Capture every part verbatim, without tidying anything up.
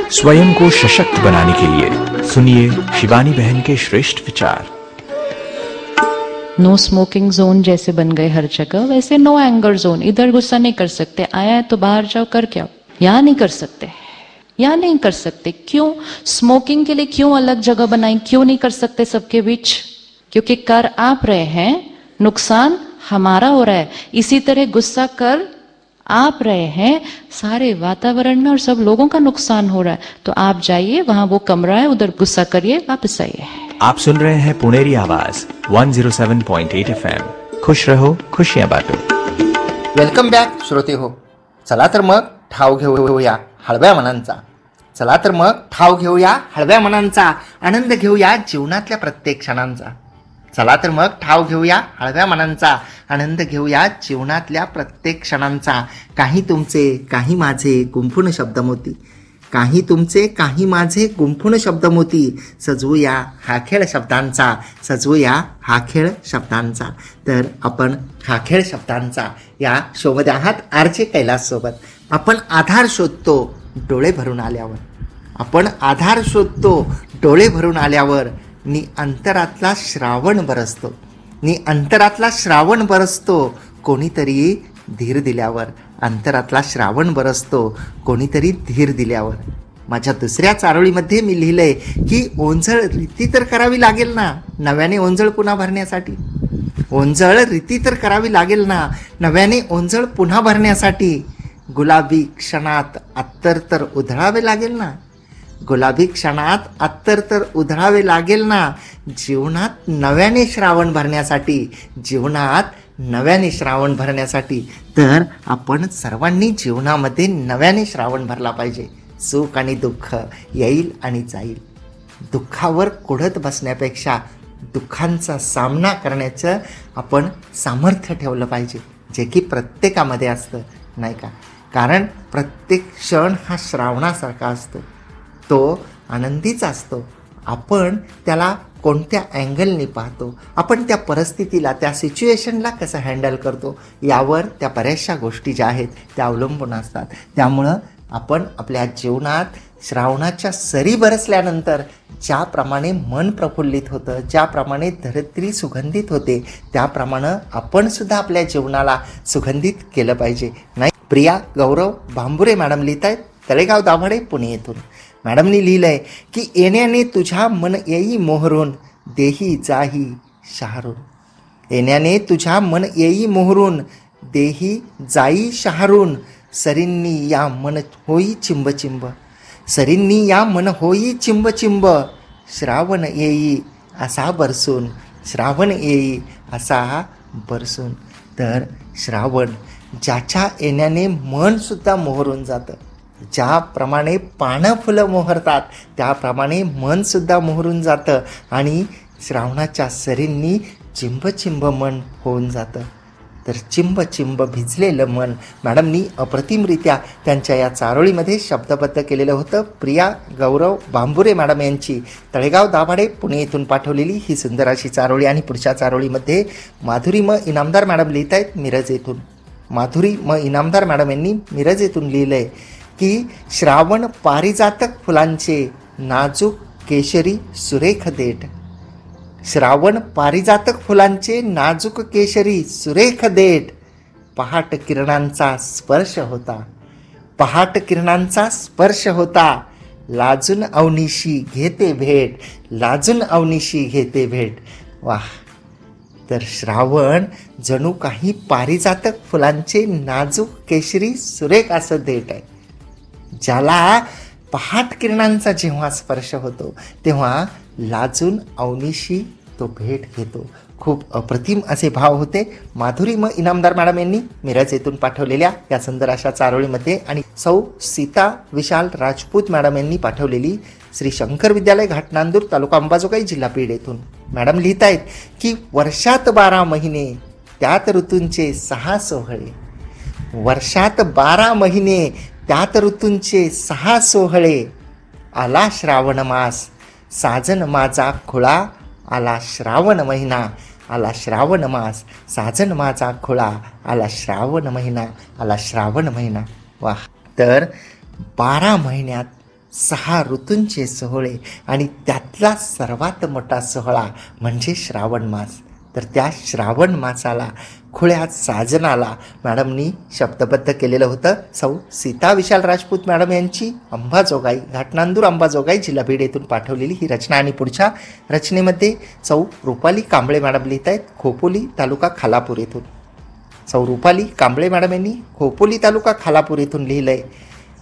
स्वयं को सशक्त बनाने के लिए सुनिए शिवानी बहन के श्रेष्ठ विचार। नो स्मोकिंग जोन जैसे बन गए हर जगह, वैसे नो एंगर जोन। इधर गुस्सा नहीं कर सकते, आया है तो बाहर जाओ कर क्या, यहाँ नहीं कर सकते, यहाँ नहीं कर सकते। क्यों? स्मोकिंग के लिए क्यों अलग जगह बनाई, क्यों नहीं कर सकते सबके बीच? क्योंकि कर आप रहे हैं, नुकसान हमारा हो रहा है। इसी तरह गुस्सा कर आप रहे हैं, सारे वातावरण में और सब लोगों का नुकसान हो रहा है। तो आप जाइए, वहां वो कमरा है, उधर गुस्सा करिए, वापस आइए। आप सुन रहे हैं पुणेरी आवाज एक सौ सात पॉइंट आठ एफएम। खुश रहो, खुशियां बांटो। वेलकम बॅक श्रोते हो. चला तर मग ठाव घेऊया हळव्या मनांचा. चला तर मग ठाव घेऊया हळव्या मनांचा, आनंद घेऊया जीवनातल्या प्रत्येक क्षणांचा. चला तर मग ठाव घेऊया हळव्या मनांचा, आनंद घेऊया जीवनातल्या प्रत्येक क्षणांचा. काही तुमचे काही माझे गुंफून शब्दमोती, काही तुमचे काही माझे गुंफून शब्दमोती, सजवूया हा खेळ शब्दांचा, सजवूया हा खेळ शब्दांचा. तर आपण हा खेळ शब्दांचा या शोमध्ये आहात आरचे कैलास सोबत. आपण आधार शोधतो डोळे भरून आल्यावर, आपण आधार शोधतो डोळे भरून आल्यावर, नि अंतरातला श्रावण बरसतो, नि अंतरातला श्रावण बरसतो कोणीतरी धीर दिल्यावर, अंतरातला श्रावण बरसतो कोणीतरी धीर दिल्यावर. माझ्या दुसऱ्या चारोळीमध्ये मी लिहिलंय की ओंजळ रीती तर करावी लागेल ना नव्याने ओंजळ पुन्हा भरण्यासाठी, ओंजळ रीती तर करावी लागेल ना नव्याने ओंजळ पुन्हा भरण्यासाठी. गुलाबी क्षणात अत्तर तर उधळावे लागेल ना, गुलाबी क्षणात अत्तर तर उधळावे लागेल ना, जीवनात नव्याने श्रावण भरण्यासाठी, जीवनात नव्याने श्रावण भरण्यासाठी. तर आपण सर्वांनी जीवनामध्ये नव्याने श्रावण भरला पाहिजे. सुख आणि दुःख येईल आणि जाईल. दुःखावर कुढत बसण्यापेक्षा दुःखांचा सामना करण्याचं आपण सामर्थ्य ठेवलं पाहिजे, जे की प्रत्येकामध्ये असतं, नाही का? कारण प्रत्येक क्षण हा श्रावणासारखा असतो, तो आनंदीच असतो. आपण त्याला कोणत्या अँगलने पाहतो, आपण त्या परिस्थितीला, त्या सिच्युएशनला कसं हँडल करतो, यावर त्या बऱ्याचशा गोष्टी ज्या आहेत त्या अवलंबून असतात. त्यामुळं आपण आपल्या जीवनात श्रावणाच्या सरी बरसल्यानंतर ज्याप्रमाणे मन प्रफुल्लित होतं, ज्याप्रमाणे धरित्री सुगंधित होते, त्याप्रमाणे आपण सुद्धा आपल्या जीवनाला सुगंधित केलं पाहिजे, नाही? प्रिया गौरव भांबुरे मॅडम लिहित आहेत तळेगाव दाभाडे पुणे येथून. मॅडमनी लिहिलंय की येण्याने तुझ्या मन येई मोहरून, देही जाही शहारून. येण्याने तुझ्या मन येई मोहरून, देही जाई शहारून. सरींनी या मन होई चिंब चिंब, सरींनी या मन होई चिंब चिंब. श्रावण येई असा बरसून, श्रावण येई असा बरसून. तर श्रावण ज्याच्या येण्याने मनसुद्धा मोहरून जातं, ज्याप्रमाणे पानं फुलं मोहरतात त्याप्रमाणे मनसुद्धा मोहरून जातं आणि श्रावणाच्या सरींनी चिंब मन होऊन जातं. तर चिंब चिंब भिजलेलं मन मॅडमनी अप्रतिमरित्या त्यांच्या या चारोळीमध्ये शब्दबद्ध केलेलं होतं. प्रिया गौरव भांबुरे मॅडम यांची तळेगाव दाभाडे पुणे येथून पाठवलेली ही सुंदर अशी चारोळी. आणि पुढच्या चारोळीमध्ये माधुरी म इनामदार मॅडम लिहित आहेत मिरज येथून. माधुरी म इनामदार मॅडम यांनी मिरज येथून लिहिलं आहे की श्रावण पारिजातक फुलांचे नाजूक केशरी सुरेख देठ, श्रावण पारिजातक फुलांचे नाजूक केशरी सुरेख देठ. पहाट किरणांचा स्पर्श होता, पहाट किरणांचा स्पर्श होता. लाजून अवनिशी घेते भेट, लाजून अवनिशी घेते भेट. वाह! तर श्रावण जणू काही पारिजातक फुलांचे नाजूक केशरी सुरेख असं देठ आहे, ज्याला पहाट किरणांचा जेव्हा स्पर्श होतो तेव्हा लाजून अवनिशी तो भेट घेतो. खूप अप्रतिम असे भाव होते माधुरी म इनामदार मॅडम यांनी मिरज येथून पाठवलेल्या या सुंदर अशा चारोळीमध्ये. आणि सौ सीता विशाल राजपूत मॅडम यांनी पाठवलेली श्री शंकर विद्यालय घाटनांदूर तालुका अंबाजोगाई जिल्हा बीड येथून. मॅडम लिहित आहेत की वर्षात बारा महिने त्यात ऋतूंचे सहा सोहळे, वर्षात बारा महिने त्यात ऋतूंचे सहा सोहळे. आला श्रावण मास साजन माझा खुळा, आला श्रावण महिना, आला श्रावण मास साजन माझा खुळा, आला श्रावण महिना, आला श्रावण महिना. वाह! तर बारा महिन्यात सहा ऋतूंचे सोहळे आणि त्यातला सर्वात मोठा सोहळा म्हणजे श्रावण मास. तर त्या श्रावण मासाला खुळ्या साजनाला मॅडमनी शब्दबद्ध केलेलं होतं. सौ सीता विशाल राजपूत मॅडम यांची अंबाजोगाई घाटनांदूर अंबाजोगाई जिल्हा बीड येथून पाठवलेली ही रचना. आणि पुढच्या रचनेमध्ये सौ रुपाली कांबळे मॅडम लिहित आहेत खोपोली तालुका खालापूर येथून. सौ रुपाली कांबळे मॅडम यांनी खोपोली तालुका खालापूर येथून लिहिलं आहे,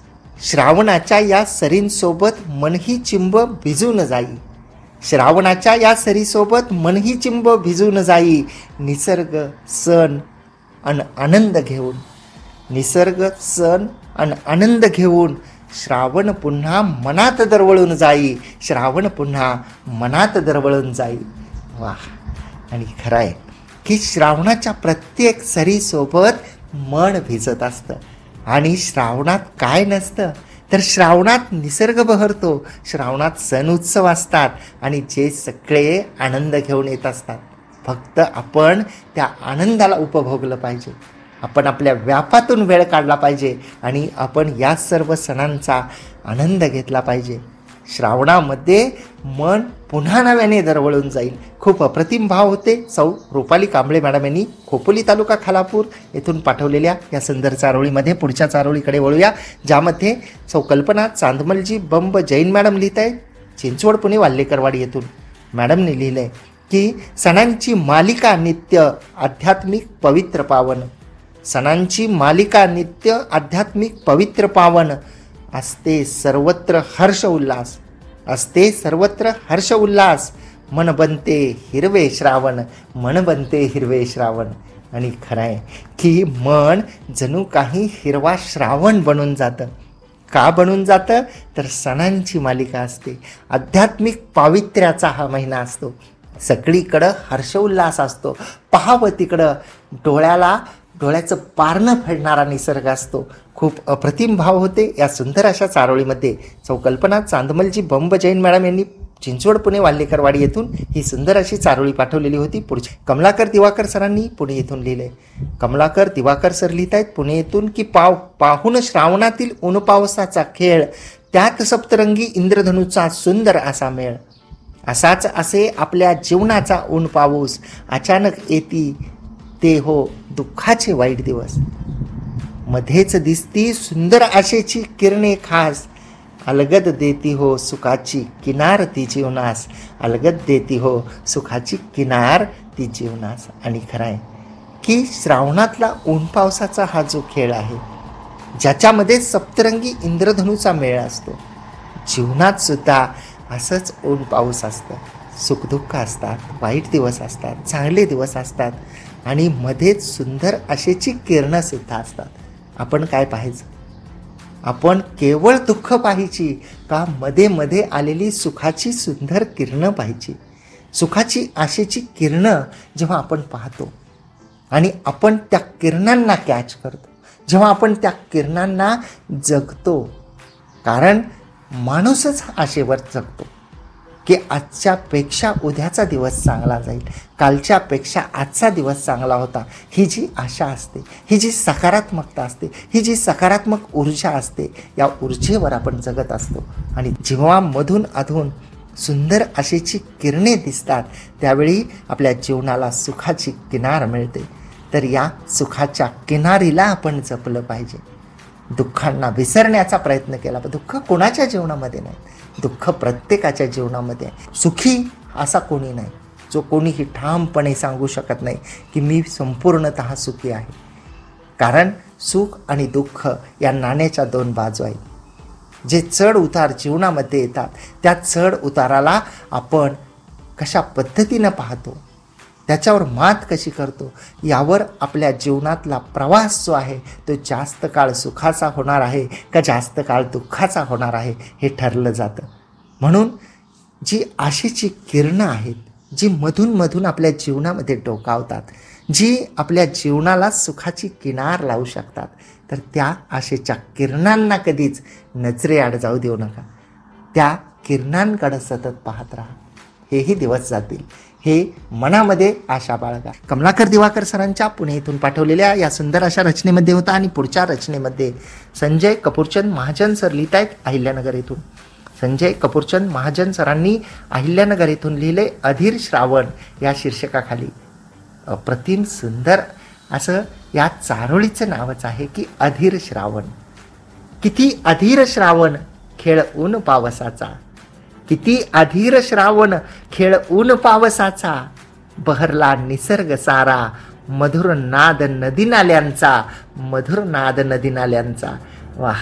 श्रावणाच्या या सरींसोबत मनही चिंब भिजून जाई. श्रावणाच्या या सरीसोबत मनही चिंब भिजून जाई. निसर्ग सण अन आनंद घेऊन, निसर्ग सण अन आनंद घेऊन श्रावण पुन्हा मनात दरवळून जाई. श्रावण पुन्हा मनात दरवळून जाई. वाह. आणि खरं आहे की श्रावणाच्या प्रत्येक सरीसोबत मन भिजत असतं. आणि श्रावणात काय नसतं तर श्रावणात निसर्ग बहरतो, श्रावणात सण उत्सव असतात आणि जे सगळे आनंद घेऊन येत असतात. फक्त आपण त्या आनंदाला उपभोगलं पाहिजे. आपण आपल्या व्यापातून वेळ काढला पाहिजे आणि आपण या सर्व सणांचा आनंद घेतला पाहिजे. श्रावणामध्ये मन पुन्हा नव्याने दरवळून जाईल. खूप अप्रतिम भाव होते. सौ रुपाली कांबळे मॅडम यांनी खोपोली तालुका खालापूर येथून पाठवलेल्या या सुंदर चारोळीमध्ये पुढच्या चारोळीकडे वळूया, ज्यामध्ये सौ कल्पना चांदमलजी बंब जैन मॅडम लिहित आहेत चिंचवड पुणे वाल्लेकरवाडी येथून. मॅडमने लिहिलं आहे की सणांची मालिका नित्य आध्यात्मिक पवित्र पावन. सणांची मालिका नित्य आध्यात्मिक पवित्र पावन. असते सर्वत्र हर्ष उल्हास, असते सर्वत्र हर्ष उल्हास. मन बनते हिरवे श्रावण, मन बनते हिरवे श्रावण. आणि खरं आहे की मन जणू काही हिरवा श्रावण बनून जातं. का बनून जातं तर सणांची मालिका असते. आध्यात्मिक पावित्र्याचा हा महिना असतो. सगळीकडं हर्षोल्लास असतो. पाहावं तिकडं डोळ्याला डोळ्याचं पारणं फेडणारा निसर्ग असतो. खूप अप्रतिम भाव होते या सुंदर अशा चारोळीमध्ये. सौ कल्पना चांदमलजी बंब जैन मॅडम यांनी चिंचवड पुणे वाल्लेकरवाडी येथून ही सुंदर अशी चारोळी पाठवलेली होती. पुढची कमलाकर दिवाकर सरांनी पुणे येथून लिहिलंय. कमलाकर दिवाकर सर लिहित आहेत पुणे येथून की पाव पाहून श्रावणातील ऊन पावसाचा खेळ, त्यात सप्तरंगी इंद्रधनुचा सुंदर असा मेळ. असाच असे आपल्या जीवनाचा ऊन पाऊस, अचानक येती ते हो दुःखाचे वाईट दिवस. मध्येच दिसती सुंदर आशेची किरणे खास, अलगद देती हो सुखाची किनार ती जीवनास. अलगद देती हो सुखाची किनार ती जीवनास. आणि खरं आहे की श्रावणातला ऊन पावसाचा हा जो खेळ आहे, ज्याच्यामध्ये सप्तरंगी इंद्रधनुचा मेळ असतो, जीवनात सुद्धा असंच ऊन पाऊस असतं. सुखदुःख असतात, वाईट दिवस असतात, चांगले दिवस असतात आणि मध्येच सुंदर आशेची किरणं सुद्धा असतात. आपण काय पाहायचं? आपण केवळ दुःख पाहायची का मध्ये मध्ये आलेली सुखाची सुंदर किरणं पाहायची? सुखाची आशेची किरणं जेव्हा आपण पाहतो आणि आपण त्या किरणांना कॅच करतो, जेव्हा आपण त्या किरणांना जगतो, कारण माणूसच आशेवर जगतो की आजच्यापेक्षा उद्याचा दिवस चांगला जाईल, कालच्यापेक्षा आजचा दिवस चांगला होता. ही जी आशा असते, ही जी सकारात्मकता असते, ही जी सकारात्मक ऊर्जा असते, या ऊर्जेवर आपण जगत असतो. आणि जेव्हा मधून अधून सुंदर आशेची किरणे दिसतात त्यावेळी आपल्या जीवनाला सुखाची किनार मिळते. तर या सुखाच्या किनारीला आपण जपलं पाहिजे. दुःखांना विसरण्याचा प्रयत्न केला पाहिजे. दुःख कोणाच्या जीवनामध्ये नाही, दुःख प्रत्येकाच्या जीवनामध्ये आहे. सुखी असा कोणी नाही जो कोणीही ठामपणे सांगू शकत नाही की मी संपूर्णतः सुखी आहे. कारण सुख आणि दुःख या नाण्याच्या दोन बाजू आहेत. जे चढ उतार जीवनामध्ये येतात त्या चढ उताराला आपण कशा पद्धतीनं पाहतो, त्याच्यावर मात कशी करतो, यावर आपल्या जीवनातला प्रवास जो आहे तो जास्त काळ सुखाचा होणार आहे का जास्त काळ दुःखाचा होणार आहे हे ठरलं जातं. म्हणून जी आशेची किरणं आहेत, जी मधून मधून आपल्या जीवनामध्ये डोकावतात, जी आपल्या जीवनाला सुखाची किनार लावू शकतात, तर त्या आशेच्या किरणांना कधीच नजरेआड जाऊ देऊ नका. त्या किरणांकडे सतत पाहत राहा. हेही दिवस जातील, हे मनामध्ये आशा बाळगा. कमलाकर दिवाकर सरांच्या पुणे इथून पाठवलेल्या या सुंदर अशा रचनेमध्ये होता. आणि पुढच्या रचनेमध्ये संजय कपूरचंद महाजन सर लिहित आहेत अहिल्यानगर येथून. संजय कपूरचंद महाजन सरांनी अहिल्यानगर येथून लिहिले अधीर श्रावण या शीर्षकाखाली. अप्रतिम सुंदर असं या चारोळीचं नावच आहे की अधीर श्रावण. किती अधीर श्रावण खेळ ऊन पावसाचा, किती अधीर श्रावण खेळ ऊन पावसाचा, बहरला निसर्ग सारा मधुर नाद नदी नाल्यांचा, मधुर नाद नदी नाल्यांचा. वाह.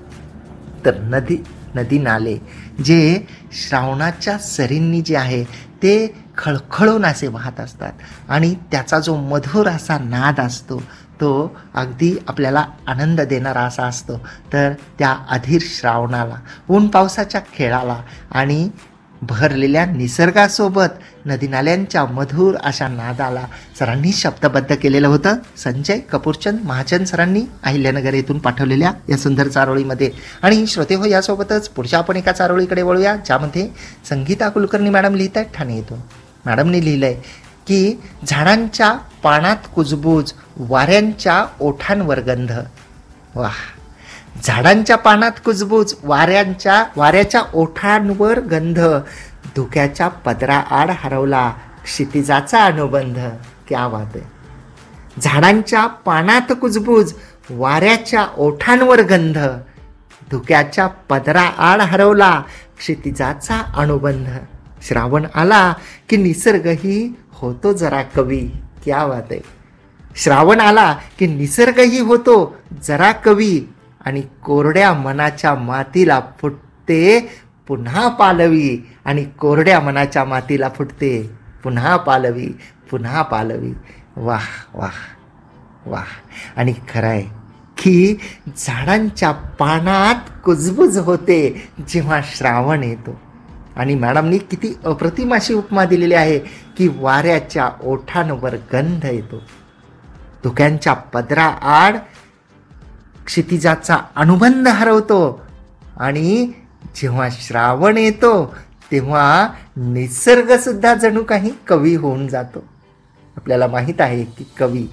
तर नदी नदी नाले जे श्रावणाच्या सरींनी जे आहे ते खळखळून असे वाहत असतात आणि त्याचा जो मधुर असा नाद असतो तो अगदी आपल्याला आनंद देणारा असा असतो. तर त्या अधीर श्रावणाला, ऊन पावसाच्या खेळाला आणि भरलेल्या निसर्गासोबत नदी नाल्यांच्या मधुर अशा नादाला सरांनी शब्दबद्ध केलेलं होतं संजय कपूरचंद महाजन सरांनी अहिल्यानगर येथून पाठवलेल्या या सुंदर चारोळीमध्ये. आणि श्रोते हो, यासोबतच पुढच्या आपण एका चारोळीकडे वळूया ज्यामध्ये संगीता कुलकर्णी मॅडम लिहित आहेत ठाणे येथून. मॅडमनी लिहिलं आहे की झाडांच्या पानात कुजबूज, वाऱ्यांच्या ओठांवर गंध. वाह. झाडांच्या पानात कुजबूज, वाऱ्यांच्या वाऱ्याच्या ओठांवर गंध, धुक्याच्या पदराआड हरवला क्षितिजाचा अनुबंध. क्या बात आहे. झाडांच्या पानात कुजबूज, वाऱ्याच्या ओठांवर गंध, धुक्याच्या पदराआड हरवला क्षितिजाचा अनुबंध. श्रावण आला की निसर्गही होतो जरा कवी. क्या बात आहे. श्रावण आला की निसर्गही होतो जरा कवी आणि कोरड्या मनाच्या मातीला फुटते पुन्हा पालवी. आणि कोरड्या मनाच्या मातीला फुटते पुन्हा पालवी, पुन्हा पालवी. वाह वाह वाह. आणि खरं आहे की झाडांच्या पानात कुजबुज होते जेव्हा श्रावण येतो. आणि मॅडमनी किती अप्रतिम अशी उपमा दिलेली आहे की वाऱ्याच्या ओठांवर गंध येतो, धुक्यांच्या पदराआड क्षितिजाचा अनुबंध हरवतो. आणि जेव्हा श्रावण येतो तेव्हा निसर्ग सुद्धा जणू काही कवी होऊन जातो. आपल्याला माहीत आहे की कवी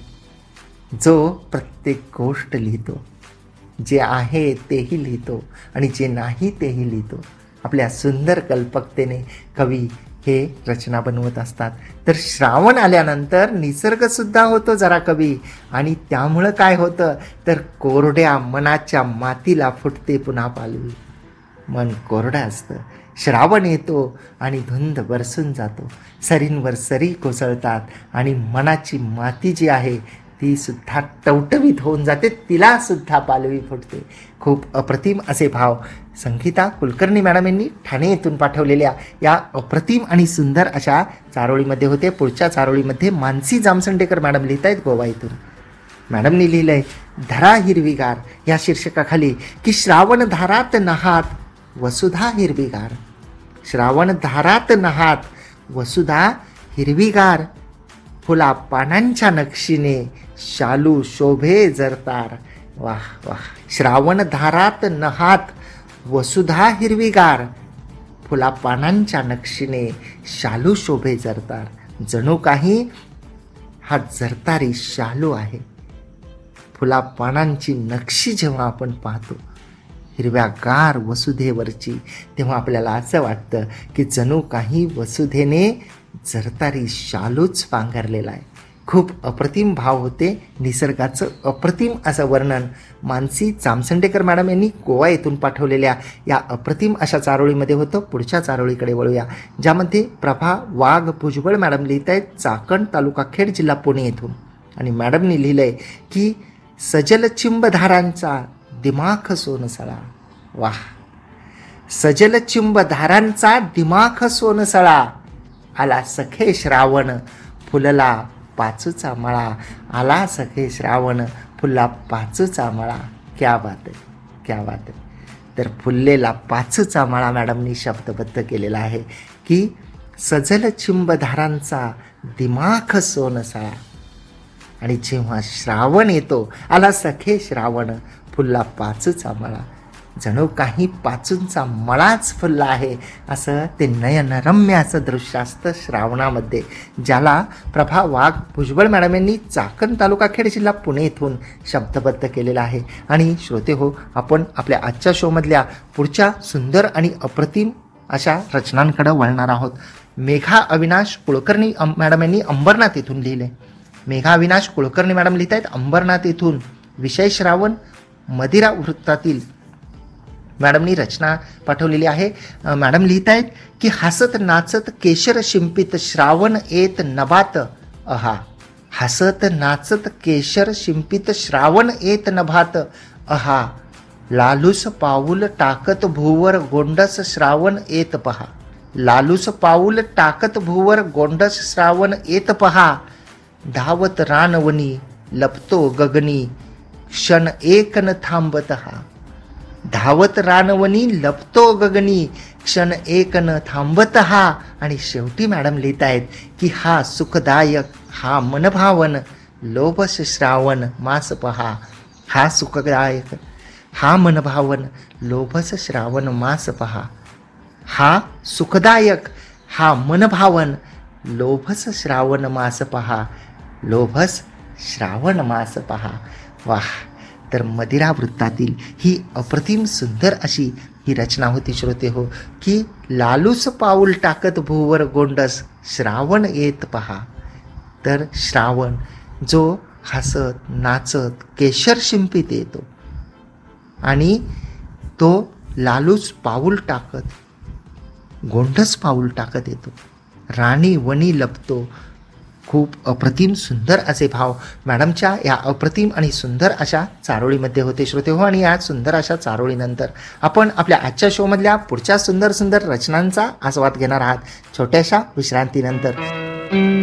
जो प्रत्येक गोष्ट लिहितो, जे आहे तेही लिहितो आणि जे नाही तेही लिहितो. आपल्या सुंदर कल्पकतेने कवी हे रचना बनवत असतात. तर श्रावण आल्यानंतर निसर्गसुद्धा होतो जरा कवी. आणि त्यामुळं काय होतं तर कोरड्या मनाच्या मातीला फुटते पुन्हा पालवी. मन कोरडं असतं. श्रावण येतो आणि धुंद बरसून जातो, सरींवर सरी कोसळतात आणि मनाची माती जी आहे ती सुद्धा टवटवीत होऊन जाते, तिला सुद्धा पालवी फुटते. खूप अप्रतिम असे भाव संगीता कुलकर्णी मॅडम यांनी ठाणे येथून पाठवलेल्या या अप्रतिम आणि सुंदर अशा चारोळीमध्ये होते. पुढच्या चारोळीमध्ये मानसी जामसंडेकर मॅडम लिहित आहेत गोवा इथून. मॅडमनी लिहिलं आहे धरा हिरवीगार या शीर्षकाखाली की श्रावण धारात नहात वसुधा हिरवीगार. श्रावण धारात नहात वसुधा हिरवीगार, फुला पानांच्या नक्षीने शालू शोभे जरतार. वाह वाह. श्रावण धारात नहात वसुधा हिरवीगार, फुला पानांच्या नक्षीने शालू शोभे जरतार. जणू काही हा जरतारी शालू आहे. फुला पानांची नक्षी जेव्हा आपण पाहतो हिरव्यागार वसुधेवरची, तेव्हा आपल्याला असं वाटतं की जणू काही वसुधेने जरतारी शालूच पांघरलेला आहे. खूप अप्रतिम भाव होते. निसर्गाचं अप्रतिम असं वर्णन मानसी जामसंडेकर मॅडम यांनी गोवा येथून पाठवलेल्या या अप्रतिम अशा चारोळीमध्ये होतं. पुढच्या चारोळीकडे वळूया ज्यामध्ये प्रभा वाघ भुजबळ मॅडम लिहित आहेत चाकण तालुका खेड जिल्हा पुणे येथून. आणि मॅडमनी लिहिलं आहे की सजल चिंबधारांचा दिमाख सोनसळा. वाह. सजल चिंबधारांचा दिमाख सोनसळा, आला सखे श्रावण फुलला पाचूचा मळा. आला सखे श्रावण फुलला पाचूचा मळा. क्या बात आहे, क्या बात आहे. तर फुललेला पाचूचा मळा मॅडमनी शब्दबद्ध केलेला आहे की सजल चिंबधारांचा दिमाख सोनसळा. आणि जेव्हा श्रावण येतो आला सखे श्रावण फुलला पाचूचा मळा. जणू काही पाचूंचा मळाच फुलला आहे असं ते नयनरम्य असं दृश्य असतं श्रावणामध्ये, ज्याला प्रभा वाघ भुजबळ मॅडम यांनी चाकण तालुका खेड जिल्हा पुणे येथून शब्दबद्ध केलेला आहे. आणि श्रोते हो, आपण आपल्या आजच्या शोमधल्या पुढच्या सुंदर आणि अप्रतिम अशा रचनांकडे वळणार आहोत. मेघा अविनाश कुलकर्णी मॅडम यांनी अंबरनाथ येथून लिहिले. मेघा अविनाश कुलकर्णी मॅडम लिहित आहेत अंबरनाथ येथून. विषय श्रावण, मदिरा वृत्तातील मॅडमनी रचना पाठवलेली आहे. मॅडम लिहित आहेत की हसत नाचत केशर शिंपित श्रावण येत नभात अहा. हसत नाचत केशर शिंपित श्रावण येत नभात अहा. लालूस पाऊल टाकत भूवर गोंडस श्रावण येत पहा. लालूस पाऊल टाकत भूवर गोंडस श्रावण येत पहा. धावत रानवनी लपतो गगनी क्षण एक न थांबत हा. धावत रानवनी लपतो गगनी क्षण एक न थांबत हा. आणि शेवटी मॅडम लिहित आहेत की हा सुखदायक, हा मनभावन लोभस श्रावण मास पहा. हा सुखदायक, हा मनभावन लोभस श्रावण मास पहा. हा सुखदायक, हा मनभावन लोभस श्रावण मास पहा. लोभस श्रावण मास पहा. वाह. तर मदिरा वृत्तातील ही अप्रतिम सुंदर अशी ही रचना होती श्रोते हो, की लालूस पाऊल टाकत भूवर गोंडस श्रावण येत पहा. तर श्रावण जो हसत नाचत केशर शिंपीत येतो आणि तो लालूस पाऊल टाकत गोंडस पाऊल टाकत येतो, राणी वनी लपतो. खूप अप्रतिम सुंदर असे भाव मॅडमच्या या अप्रतिम आणि सुंदर अशा चारोळीमध्ये होते श्रोते हो. आणि या सुंदर अशा चारोळीनंतर आपण आपल्या आजच्या शोमधल्या पुढच्या सुंदर सुंदर रचनांचा आस्वाद घेणार आहात छोट्याशा विश्रांतीनंतर.